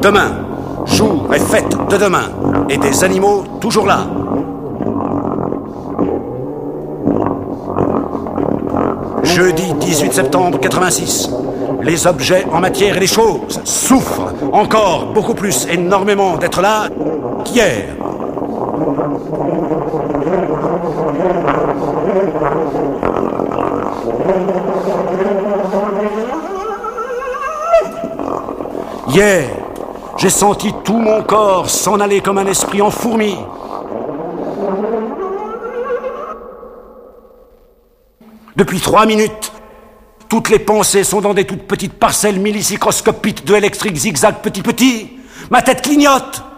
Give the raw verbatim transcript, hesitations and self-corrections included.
Demain, jour et fête de demain, et des animaux toujours là. Jeudi dix-huit septembre quatre-vingt-six. Les objets en matière et les choses souffrent encore beaucoup plus énormément d'être là qu'hier. Hier, j'ai senti tout mon corps s'en aller comme un esprit en fourmi. Depuis trois minutes, toutes les pensées sont dans des toutes petites parcelles millisicroscopiques de électriques zigzag petit petit. Ma tête clignote.